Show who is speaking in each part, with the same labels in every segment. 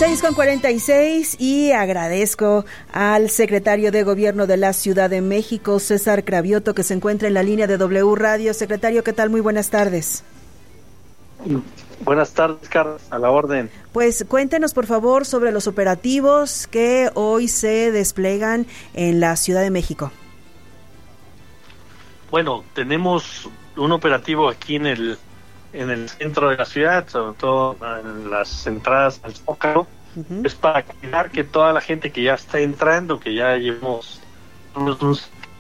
Speaker 1: 6:46 y agradezco al secretario de Gobierno de la Ciudad de México, César Cravioto, que se encuentra en la línea de W Radio. Secretario, ¿qué tal? Muy buenas tardes.
Speaker 2: Buenas tardes, Carlos, a la orden.
Speaker 1: Pues cuéntenos, por favor, sobre los operativos que hoy se desplegan en la Ciudad de México.
Speaker 2: Bueno, tenemos un operativo aquí en el centro de la ciudad, sobre todo en las entradas al Zócalo. Es para cuidar que toda la gente que ya está entrando, que ya llevamos un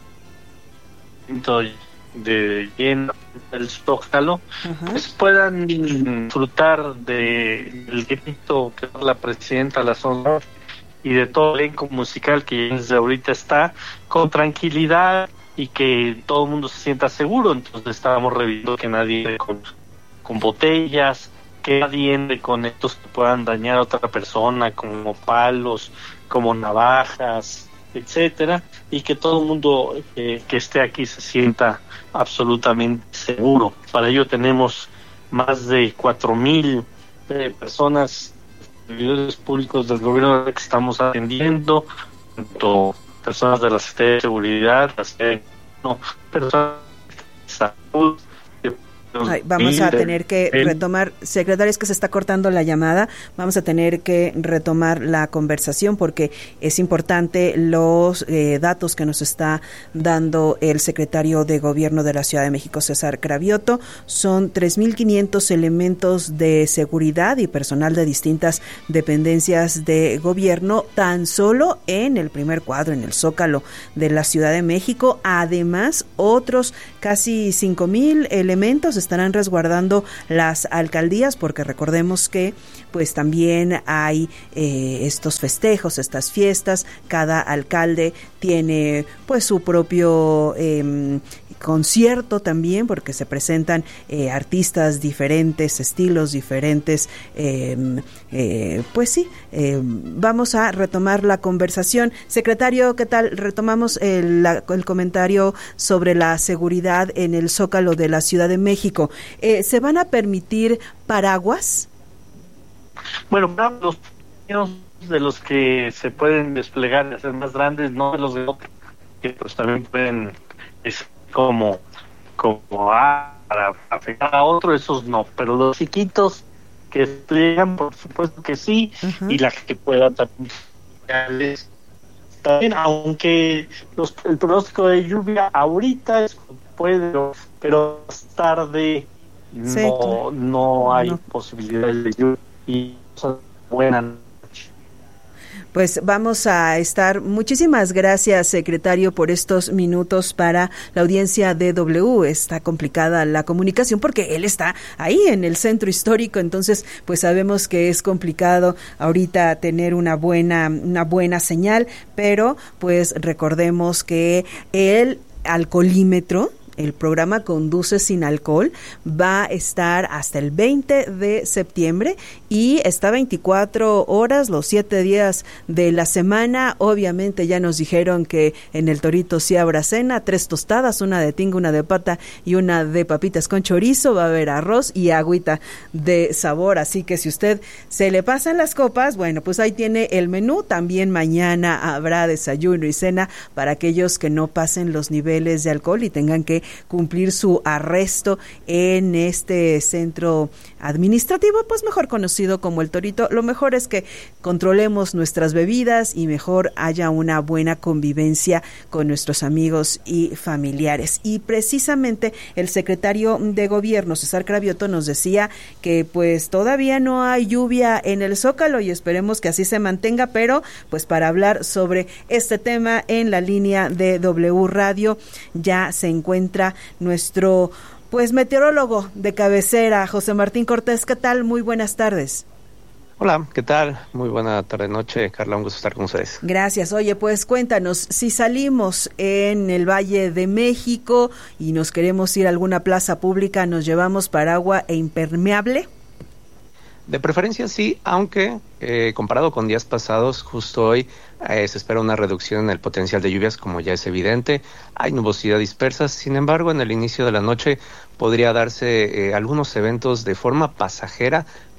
Speaker 2: de lleno del Zócalo, pues puedan disfrutar del grito que da la presidenta la zona y de todo el elenco musical que desde ahorita está con tranquilidad y que todo el mundo se sienta seguro. Entonces estábamos revisando que nadie entre con botellas, que nadie entre con estos que puedan dañar a otra persona, como palos, como navajas, etcétera, y que todo el mundo que esté aquí se sienta absolutamente seguro. Para ello tenemos más de 4,000 personas, servidores públicos del gobierno que estamos atendiendo, tanto personas de la Secretaría de Seguridad, personas de salud.
Speaker 1: Vamos a tener que retomar, secretario, es que se está cortando la llamada, vamos a tener que retomar la conversación porque es importante los datos que nos está dando el secretario de Gobierno de la Ciudad de México, César Cravioto. Son 3,500 elementos de seguridad y personal de distintas dependencias de gobierno tan solo en el primer cuadro, en el Zócalo de la Ciudad de México. Además, otros casi 5,000 elementos estarán resguardando las alcaldías, porque recordemos que pues también hay estos festejos, estas fiestas. Cada alcalde tiene pues su propio concierto también, porque se presentan artistas diferentes, estilos diferentes. Pues sí, vamos a retomar la conversación. Secretario, ¿qué tal? Retomamos el comentario sobre la seguridad en el Zócalo de la Ciudad de México. ¿Se van a permitir paraguas?
Speaker 2: Bueno, los pequeños de los que se pueden desplegar y hacer más grandes, no de los de otros, que pues también pueden, es como para afectar a otro, esos no, pero los chiquitos que despliegan, por supuesto que sí, y la que pueda también, aunque el pronóstico de lluvia ahorita es pero más tarde no hay posibilidades de lluvia y buena noche.
Speaker 1: Pues vamos a estar. Muchísimas gracias, secretario, por estos minutos para la audiencia de W. Está complicada la comunicación porque él está ahí en el centro histórico, entonces pues sabemos que es complicado ahorita tener una buena señal, pero pues recordemos que el alcoholímetro, el programa Conduce Sin Alcohol, va a estar hasta el 20 de septiembre y está 24 horas, los 7 días de la semana. Obviamente ya nos dijeron que en el Torito sí habrá cena, 3 tostadas, una de tinga, una de pata y una de papitas con chorizo. Va a haber arroz y agüita de sabor, así que si usted se le pasan las copas, bueno, pues ahí tiene el menú. También mañana habrá desayuno y cena para aquellos que no pasen los niveles de alcohol y tengan que cumplir su arresto en este centro administrativo, pues mejor conocido como el Torito. Lo mejor es que controlemos nuestras bebidas y mejor haya una buena convivencia con nuestros amigos y familiares. Y precisamente el secretario de Gobierno, César Cravioto, nos decía que pues todavía no hay lluvia en el Zócalo y esperemos que así se mantenga, pero pues para hablar sobre este tema en la línea de W Radio ya se encuentra nuestro pues meteorólogo de cabecera, José Martín Cortés. ¿Qué tal? Muy buenas tardes.
Speaker 3: Hola, ¿qué tal? Muy buena tarde, noche, Carla, un gusto estar con ustedes.
Speaker 1: Gracias. Oye, pues cuéntanos, si salimos en el Valle de México y nos queremos ir a alguna plaza pública, ¿nos llevamos paraguas e impermeable?
Speaker 3: De preferencia sí, aunque comparado con días pasados, justo hoy se espera una reducción en el potencial de lluvias, como ya es evidente. Hay nubosidad dispersa, sin embargo, en el inicio de la noche podría darse algunos eventos de forma pasajera,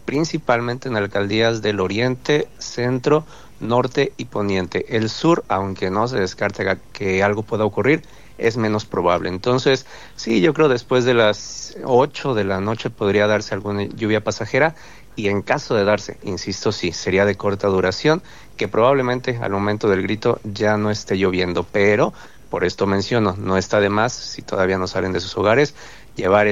Speaker 3: principalmente en alcaldías del oriente, centro, norte y poniente. El sur, aunque no se descarte que algo pueda ocurrir, es menos probable. Entonces, sí, yo creo después de las 8 de la noche podría darse alguna lluvia pasajera, y en caso de darse, insisto, sí, sería de corta duración, que probablemente al momento del grito ya no esté lloviendo, pero por esto menciono, no está de más, si todavía no salen de sus hogares, llevar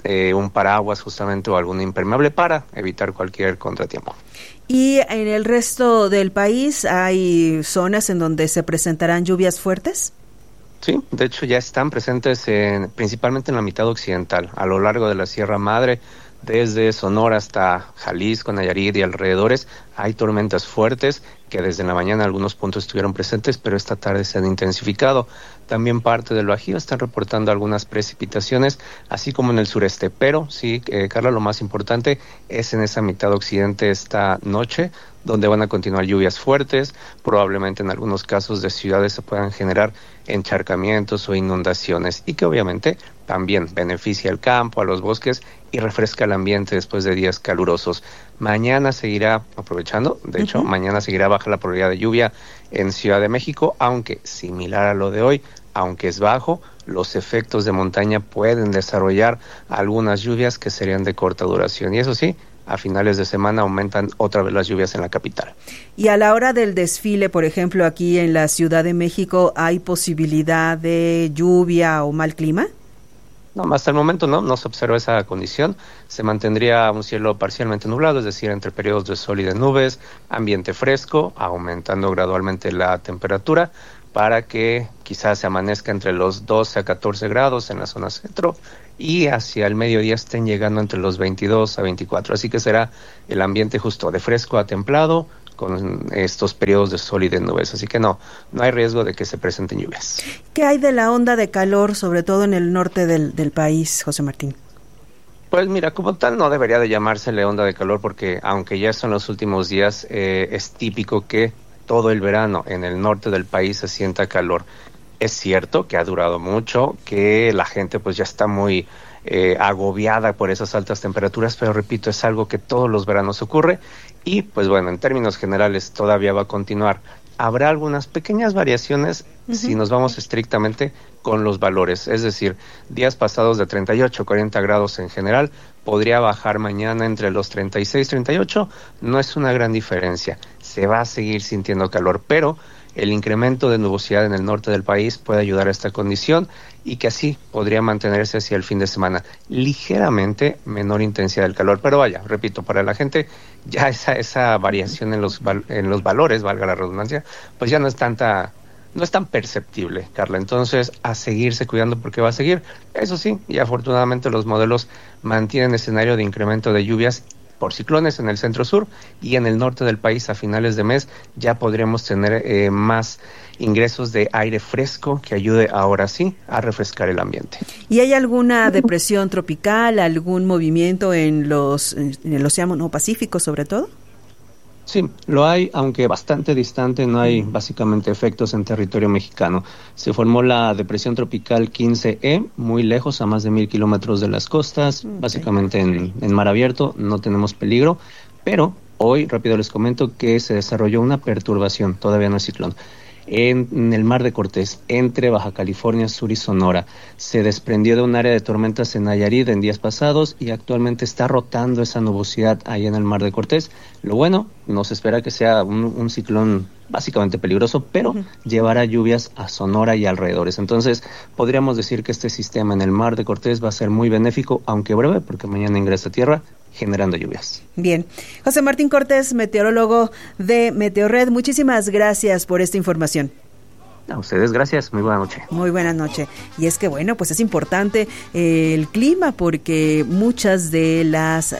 Speaker 3: un paraguas justamente o algún impermeable para evitar cualquier contratiempo.
Speaker 1: ¿Y en el resto del país hay zonas en donde se presentarán lluvias fuertes?
Speaker 3: Sí, de hecho ya están presentes principalmente en la mitad occidental, a lo largo de la Sierra Madre, desde Sonora hasta Jalisco, Nayarit y alrededores. Hay tormentas fuertes que desde la mañana en algunos puntos estuvieron presentes, pero esta tarde se han intensificado. También parte del Bajío están reportando algunas precipitaciones, así como en el sureste. Pero sí, Carla, lo más importante es en esa mitad occidente esta noche, donde van a continuar lluvias fuertes. Probablemente en algunos casos de ciudades se puedan generar encharcamientos o inundaciones, y que obviamente también beneficia al campo, a los bosques, y refresca el ambiente después de días calurosos. Mañana seguirá, aprovechando, de hecho, mañana seguirá baja la probabilidad de lluvia en Ciudad de México, aunque similar a lo de hoy, aunque es bajo, los efectos de montaña pueden desarrollar algunas lluvias que serían de corta duración. Y eso sí, a finales de semana aumentan otra vez las lluvias en la capital.
Speaker 1: Y a la hora del desfile, por ejemplo, aquí en la Ciudad de México, ¿hay posibilidad de lluvia o mal clima?
Speaker 3: No, hasta el momento no se observa esa condición. Se mantendría un cielo parcialmente nublado, es decir, entre periodos de sol y de nubes, ambiente fresco, aumentando gradualmente la temperatura para que quizás se amanezca entre los 12 a 14 grados en la zona centro, y hacia el mediodía estén llegando entre los 22 a 24. Así que será el ambiente justo de fresco a templado, con estos periodos de sol y de nubes, así que no hay riesgo de que se presenten lluvias.
Speaker 1: ¿Qué hay de la onda de calor, sobre todo en el norte del país, José Martín?
Speaker 3: Pues mira, como tal no debería de llamársele onda de calor, porque aunque ya son los últimos días, es típico que todo el verano en el norte del país se sienta calor. Es cierto que ha durado mucho, que la gente pues ya está muy agobiada por esas altas temperaturas, pero repito, es algo que todos los veranos ocurre. Y pues bueno, en términos generales todavía va a continuar. Habrá algunas pequeñas variaciones si nos vamos estrictamente con los valores, es decir, días pasados de 38, 40 grados en general, podría bajar mañana entre los 36, 38, no es una gran diferencia, se va a seguir sintiendo calor, pero el incremento de nubosidad en el norte del país puede ayudar a esta condición, y que así podría mantenerse hacia el fin de semana. Ligeramente menor intensidad del calor, pero vaya, repito, para la gente ya esa variación en los valores, valga la redundancia, pues ya no es tan perceptible, Carla. Entonces, a seguirse cuidando porque va a seguir. Eso sí, y afortunadamente los modelos mantienen escenario de incremento de lluvias por ciclones en el centro-sur, y en el norte del país a finales de mes ya podríamos tener más ingresos de aire fresco que ayude ahora sí a refrescar el ambiente.
Speaker 1: ¿Y hay alguna depresión tropical, algún movimiento en el Océano Pacífico sobre todo?
Speaker 3: Sí, lo hay, aunque bastante distante, no hay básicamente efectos en territorio mexicano. Se formó la depresión tropical 15E, muy lejos, a más de 1,000 kilómetros de las costas, básicamente en mar abierto, no tenemos peligro, pero hoy, rápido les comento que se desarrolló una perturbación, todavía no es ciclón, en el Mar de Cortés, entre Baja California Sur y Sonora. Se desprendió de un área de tormentas en Nayarit en días pasados, y actualmente está rotando esa nubosidad ahí en el Mar de Cortés. Lo bueno, nos espera que sea un ciclón básicamente peligroso, pero llevará lluvias a Sonora y alrededores. Entonces, podríamos decir que este sistema en el Mar de Cortés va a ser muy benéfico, aunque breve, porque mañana ingresa a tierra, generando lluvias.
Speaker 1: Bien. José Martín Cortés, meteorólogo de Meteorred, muchísimas gracias por esta información.
Speaker 3: A ustedes, gracias. Muy buena noche.
Speaker 1: Muy buena noche. Y es que, bueno, pues es importante el clima, porque muchas de las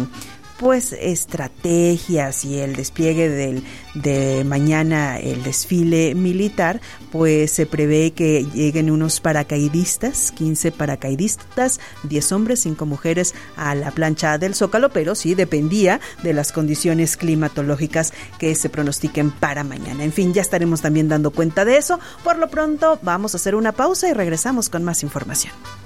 Speaker 1: estrategias y el despliegue de mañana, el desfile militar, pues se prevé que lleguen unos paracaidistas, 15 paracaidistas, 10 hombres, 5 mujeres a la plancha del Zócalo, pero sí dependía de las condiciones climatológicas que se pronostiquen para mañana. En fin, ya estaremos también dando cuenta de eso. Por lo pronto, vamos a hacer una pausa y regresamos con más información.